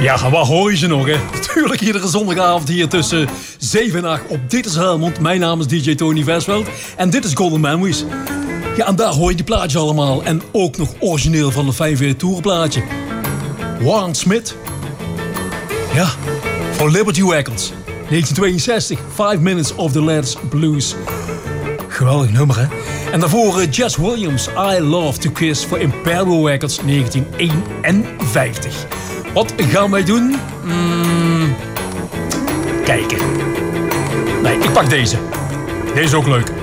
Ja, waar hoor je ze nog, hè? Tuurlijk iedere zondagavond hier tussen 7 en 8 op Dit is Helmond. Mijn naam is DJ Tony Versveld en dit is Golden Memories. Ja, en daar hoor je die plaatjes allemaal. En ook nog origineel van de 45 Tour plaatje. Warren Smith. Ja, voor Liberty Records. 1962, 5 Minutes of the Latest Blues. Geweldig nummer, hè? En daarvoor Jess Williams, I Love to Kiss voor Imperial Records 1951. Wat gaan wij doen? Kijken. Nee, ik pak deze. Deze is ook leuk.